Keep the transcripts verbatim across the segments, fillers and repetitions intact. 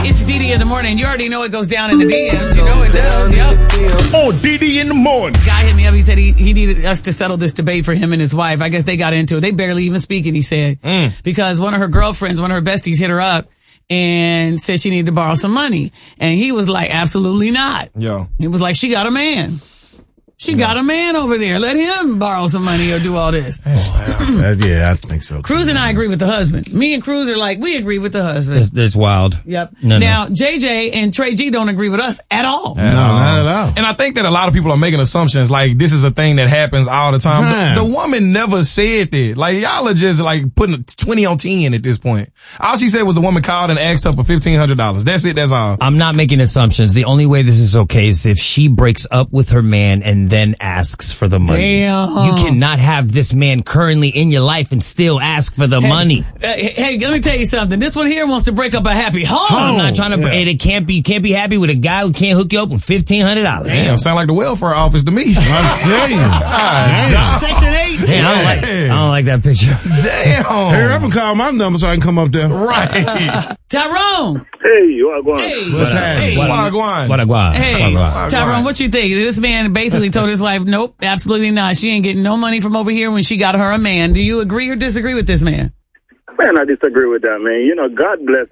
It's D D in the morning. You already know it goes down in the D Ms. You know it does. Yep. Oh, D D in the morning. Guy hit me up. He said he, he needed us to settle this debate for him and his wife. I guess they got into it. They barely even speaking, he said. Mm. Because one of her girlfriends, one of her besties hit her up and said she needed to borrow some money. And he was like, absolutely not. Yo. He was like, she got a man. She yeah. got a man over there. Let him borrow some money or do all this. uh, yeah, I think so. Cruz and I agree with the husband. Me and Cruz are like, we agree with the husband. That's, that's wild. Yep. No, now, no. J J and Trey G don't agree with us at all. No, no, not at all. And I think that a lot of people are making assumptions like this is a thing that happens all the time. The, the woman never said that. Like, y'all are just like putting twenty on ten at this point. All she said was the woman called and asked her for fifteen hundred dollars. That's it. That's all. I'm not making assumptions. The only way this is okay is if she breaks up with her man and then asks for the money. Damn. You cannot have this man currently in your life and still ask for the hey, money. Uh, hey, let me tell you something. This one here wants to break up a happy home. I'm not trying to. Yeah. It can't be. You can't be happy with a guy who can't hook you up with fifteen hundred dollars. Damn, sound like the welfare office to me. I'm telling you. God, Section eight. Hey, I don't like. I don't like that picture. Damn. Hurry up and call my number so I can come up there. Right. Tyrone. Hey, what going? Hey. What's happening? Hey. What Wagwan? What a guan. Hey, Wagwan. Tyrone, what you think? This man basically told his wife, nope, absolutely not. She ain't getting no money from over here when she got her a man. Do you agree or disagree with this man? Man, I disagree with that, man. You know, God bless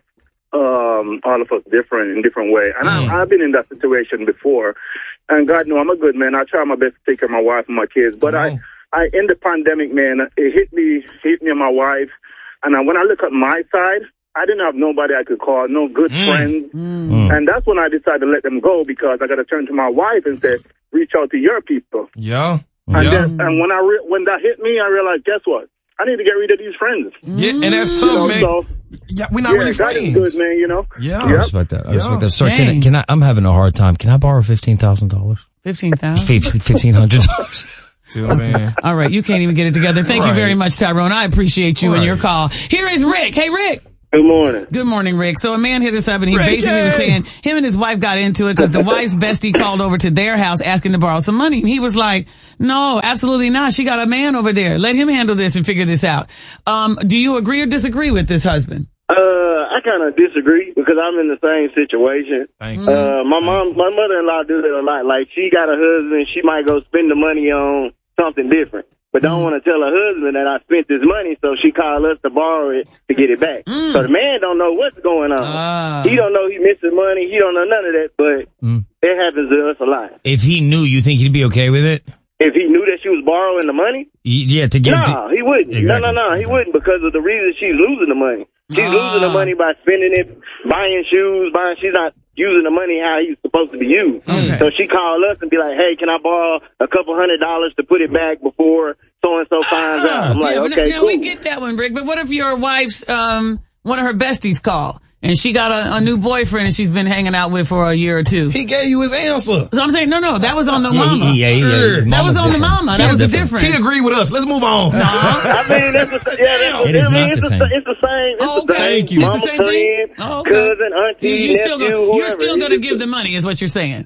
um, all of us different in different way. And mm. I, I've been in that situation before. And God knows I'm a good man. I try my best to take care of my wife and my kids. But mm. I, I, in the pandemic, man, it hit me, hit me and my wife. And I, when I look at my side, I didn't have nobody I could call, no good mm. friends. Mm. And that's when I decided to let them go because I got to turn to my wife and say, reach out to your people. Yeah. And, yeah. then, and when I re- when that hit me, I realized, guess what? I need to get rid of these friends. Yeah, and that's tough, you know, man. So, yeah, we're not yeah, really God friends. is good, man, you know? Yeah. I Yep. respect that. I Yeah. respect that. Sir, can I, can I, I'm having a hard time. Can I borrow fifteen thousand dollars? fifteen thousand dollars? fifteen hundred dollars. See what I'm saying? All right, you can't even get it together. Thank right. you very much, Tyrone. I appreciate you right. and your call. Here is Rick. Hey, Rick. Good morning. Good morning, Rick. So a man hit us up and he Rick, basically yay. was saying him and his wife got into it because the wife's bestie called over to their house asking to borrow some money. And he was like, no, absolutely not. She got a man over there. Let him handle this and figure this out. Um, do you agree or disagree with this husband? Uh, I kind of disagree because I'm in the same situation. Thank you. Uh, my mom, my mother-in-law does it a lot. Like, she got a husband, she might go spend the money on something different. But don't mm. want to tell her husband that I spent this money, so she called us to borrow it to get it back. Mm. So the man don't know what's going on. Uh. He don't know he missing money. He don't know none of that, but mm. it happens to us a lot. If he knew, you think he'd be okay with it? If he knew that she was borrowing the money? Yeah, to give... No, he wouldn't. Exactly. No, no, no, he wouldn't because of the reason she's losing the money. She's uh. losing the money by spending it, buying shoes, buying... She's not using the money how he's supposed to be used. Okay. So she called us and be like, hey, can I borrow a couple hundred dollars to put it back before so-and-so finds out? I'm like, yeah, okay, now, cool. we get that one, Rick, but what if your wife's, um, one of her besties call and she got a, a new boyfriend and she's been hanging out with for a year or two? He gave you his answer. So I'm saying, no, no, that was on the yeah, mama. Yeah, yeah, sure. yeah, that was on different. the mama. That was the difference. He agreed with us. Let's move on. No. I mean, that's the, yeah, that's It is I mean, not it's the the same. It's the same. It's Oh, the okay. same. Thank you. Mama, It's the same friend, thing? Oh, okay. cousin, auntie, You, you still nephew, gonna, whoever. you're still going to It's give the just- money is what you're saying.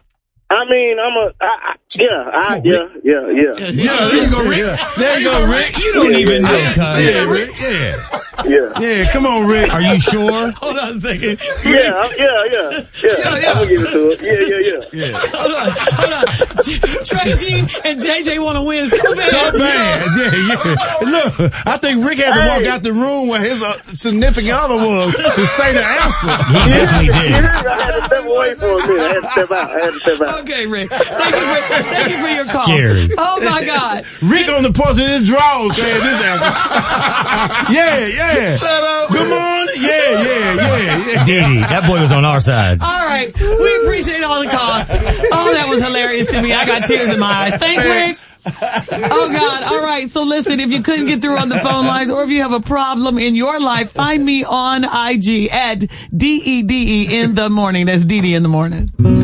I mean, I'm a, I, I, yeah, I, yeah, yeah, yeah. Yeah, there you go, Rick. There you go, Rick. You don't Yeah, even yeah, know, yeah. cuz. Yeah, Rick. Yeah. Yeah. Yeah, come on, Rick. Are you sure? Hold on a second. Yeah, I'm- yeah, yeah, yeah. Yeah, yeah. I'm gonna give it to her. Yeah, yeah, yeah. Yeah. Hold on, hold on. J- Trey G and J J want to win so bad. So bad. Yeah, yeah. Look, I think Rick had to walk Hey. out the room where his uh, significant other was to say the answer. He definitely did. I had to step away for a minute. I had to step out. I had to step out. Okay, Rick. Thank you for, thank you for your call. Scary. Oh, my God. Rick on the post of his drawers saying this answer. Yeah, yeah. Shut up. Good morning. Yeah, yeah, yeah, yeah. Diddy, that boy was on our side. All right. We appreciate all the calls. Oh, that was hilarious to me. I got tears in my eyes. Thanks, Rick. Oh, God. All right. So listen, if you couldn't get through on the phone lines or if you have a problem in your life, find me on I G at D E D E in the morning. That's D D in the morning.